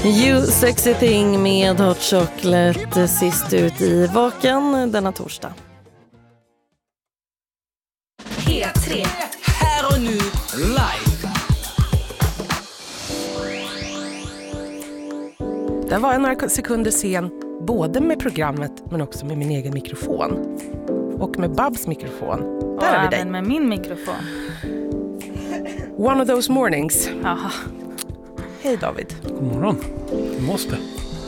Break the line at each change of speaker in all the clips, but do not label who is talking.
You Sexy Thing med Hot Chocolate sist ut i Vaken denna torsdag.
P3 här och nu live.
Det var några sekunder sen både med programmet men också med min egen mikrofon. Och med Babs mikrofon. Där har vi dig.
Även med min mikrofon.
One of those mornings.
Jaha.
Hej David.
God morgon. Du måste.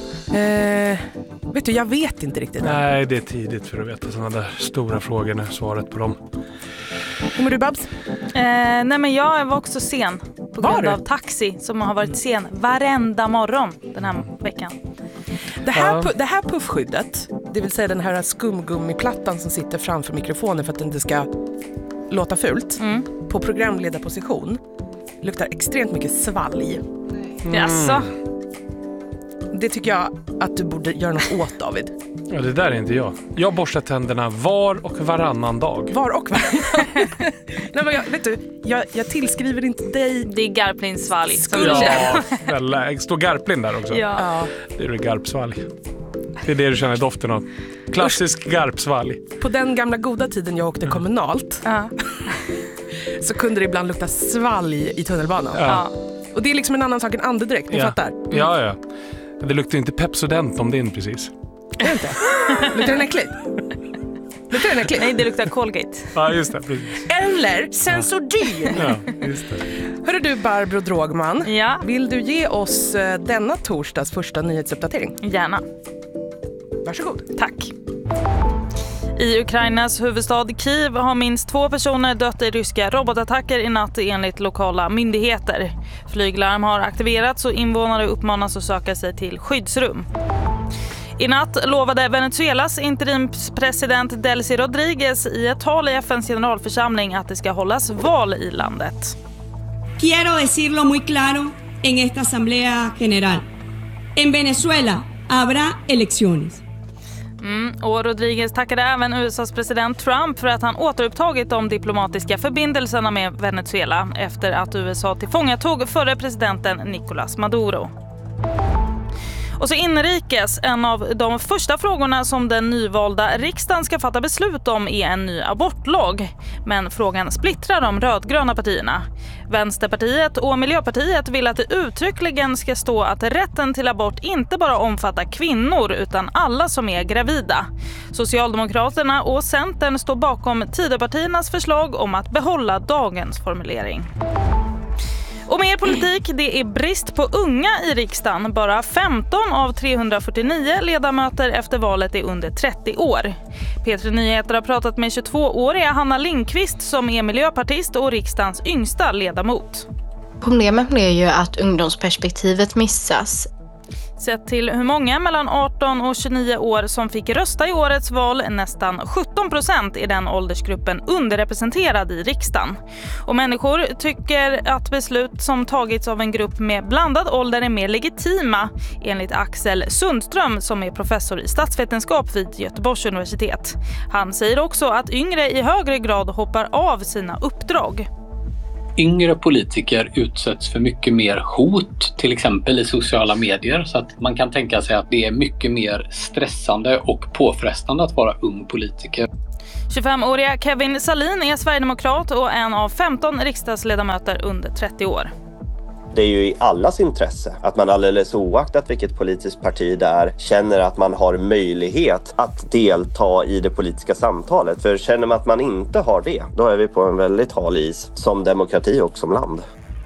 Vet du, jag vet inte riktigt.
Nej, det är tidigt för att veta sådana där stora frågor nu. Svaret på dem.
Hur mår du, Babs?
Nej, men jag var också sen. På grund av taxi som har varit sen varenda morgon den här veckan.
Det här puffskyddet, det vill säga den här skumgummiplattan som sitter framför mikrofonen för att den inte ska låta fult, på programledarposition luktar extremt mycket svalg.
Jaså?
Det tycker jag att du borde göra något åt, David.
Ja, det där är inte jag. Jag borstar tänderna var och varannan dag.
Var och varannan? Nej, men vet du, jag tillskriver inte dig.
Det är garplinsvalg.
Ja, står garplin där också?
Ja.
Det är garpsvalg. Det är det du känner doften av. Klassisk garpsvalg.
På den gamla goda tiden jag åkte kommunalt så kunde det ibland lukta svalg i tunnelbanan.
Ja.
Och det är liksom en annan sak än andedräkt, ni fattar?
Ja. Det luktar inte Pepsodent om det in precis.
Är det inte? Luktar den äckligt?
Nej, det luktar Colgate.
Ja, just det. Precis.
Eller Sensodyne.
Ja, just det.
Hörru du, Barbro Drogman.
Ja.
Vill du ge oss denna torsdags första nyhetsuppdatering?
Gärna.
Varsågod.
Tack. I Ukrainas huvudstad Kiev har minst 2 personer dött i ryska robotattacker i natt enligt lokala myndigheter. Flyglarm har aktiverats och invånare uppmanas att söka sig till skyddsrum. I natt lovade Venezuelas interimspresident Delcy Rodríguez i ett tal i FNs generalförsamling att det ska hållas val i landet.
Quiero decirlo muy claro en esta asamblea general. En Venezuela habrá elecciones.
Och Rodríguez tackade även USAs president Trump för att han återupptagit de diplomatiska förbindelserna med Venezuela efter att USA tillfångatog förre presidenten Nicolás Maduro. Och så inrikes, en av de första frågorna som den nyvalda riksdagen ska fatta beslut om är en ny abortlag. Men frågan splittrar de rödgröna partierna. Vänsterpartiet och Miljöpartiet vill att det uttryckligen ska stå att rätten till abort inte bara omfattar kvinnor utan alla som är gravida. Socialdemokraterna och Centern står bakom Tidöpartiernas förslag om att behålla dagens formulering. Och mer politik, det är brist på unga i riksdagen. Bara 15 av 349 ledamöter efter valet är under 30 år. P3 Nyheter har pratat med 22-åriga Hanna Lindqvist som är miljöpartist och riksdagens yngsta ledamot.
Problemet är ju att ungdomsperspektivet missas.
Sett till hur många mellan 18 och 29 år som fick rösta i årets val, nästan 17% är den åldersgruppen underrepresenterad i riksdagen. Och människor tycker att beslut som tagits av en grupp med blandad ålder är mer legitima, enligt Axel Sundström som är professor i statsvetenskap vid Göteborgs universitet. Han säger också att yngre i högre grad hoppar av sina uppdrag.
Yngre politiker utsätts för mycket mer hot, till exempel i sociala medier, så att man kan tänka sig att det är mycket mer stressande och påfrestande att vara ung politiker.
25-åriga Kevin Salin är sverigedemokrat och en av 15 riksdagsledamöter under 30 år.
Det är ju i allas intresse att man alldeles oaktat vilket politiskt parti det är känner att man har möjlighet att delta i det politiska samtalet. För känner man att man inte har det, då är vi på en väldigt hal is som demokrati och som land.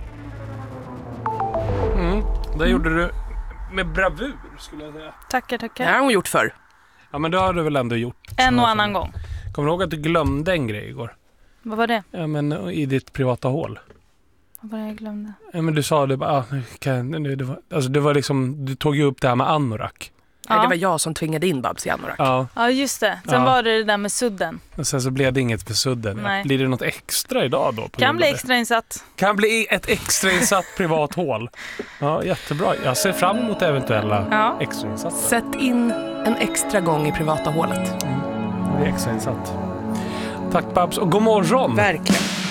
Det gjorde du med bravur, skulle jag säga.
Tackar.
Det har hon gjort förr.
Ja, men det har du väl ändå gjort.
En och annan gång.
Kommer du ihåg att du glömde en grej igår?
Vad var det?
Ja, men i ditt privata hål.
Vad var det jag glömde?
Ja, men du sa det bara, det var liksom, du tog ju upp det här med anorak.
Nej, det var jag som tvingade in Babs i anorak.
Ja, just det. Sen var det där med sudden.
Och sen så blev det inget för sudden.
Nej.
Blir det något extra idag då?
Kan bli extrainsatt.
Kan bli ett extrainsatt privat hål. Ja, jättebra. Jag ser fram emot eventuella extrainsatser.
Sätt in en extra gång i privata hålet.
Det är extrainsatt. Tack Babs och god morgon.
Verkligen.